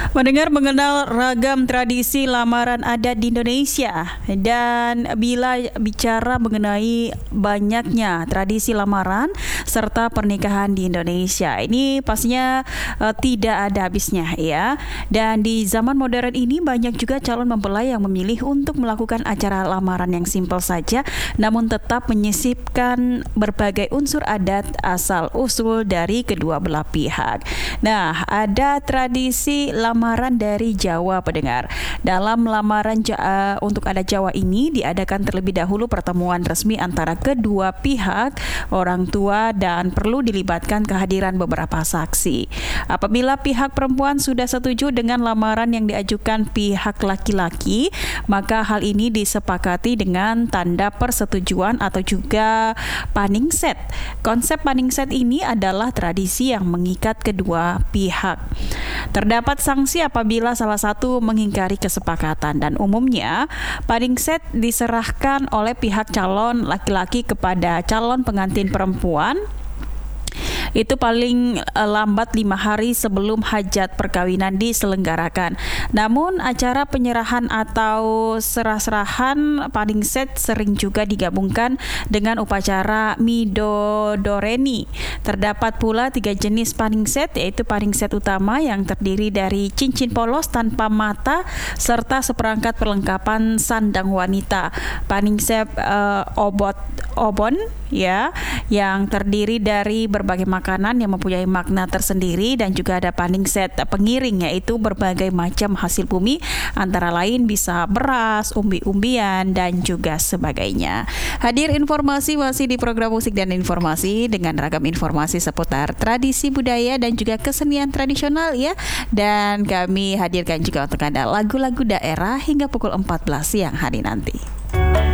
Mendengar mengenal ragam tradisi lamaran adat di Indonesia, dan bila bicara mengenai banyaknya tradisi lamaran serta pernikahan di Indonesia, ini pastinya tidak ada habisnya ya. Dan di zaman modern ini banyak juga calon mempelai yang memilih untuk melakukan acara lamaran yang simpel saja, namun tetap menyisipkan berbagai unsur adat asal usul dari kedua belah pihak. Nah, ada tradisi lamaran dari Jawa, pendengar. Dalam lamaran untuk adat Jawa ini diadakan terlebih dahulu pertemuan resmi antara kedua pihak, orang tua, dan perlu dilibatkan kehadiran beberapa saksi. Apabila pihak perempuan sudah setuju dengan lamaran yang diajukan pihak laki-laki, maka hal ini disepakati dengan tanda persetujuan atau juga paningset. Konsep paningset ini adalah tradisi yang mengikat kedua pihak. Terdapat sanksi apabila salah satu mengingkari kesepakatan, dan umumnya paningset diserahkan oleh pihak calon laki-laki kepada calon pengantin perempuan. Itu paling lambat 5 hari sebelum hajat perkawinan diselenggarakan. Namun acara penyerahan atau serah-serahan paningset sering juga digabungkan dengan upacara midodoreni. Terdapat pula 3 jenis paningset, yaitu paningset utama yang terdiri dari cincin polos tanpa mata serta seperangkat perlengkapan sandang wanita. Paningset obon ya, yang terdiri dari berbagai makanan yang mempunyai makna tersendiri, dan juga ada paningset pengiring, yaitu berbagai macam hasil bumi, antara lain bisa beras, umbi-umbian, dan juga sebagainya. Hadir informasi masih di program Musik dan Informasi dengan ragam informasi seputar tradisi budaya dan juga kesenian tradisional ya. Dan kami hadirkan juga untuk Anda lagu-lagu daerah hingga pukul 14 siang hari nanti.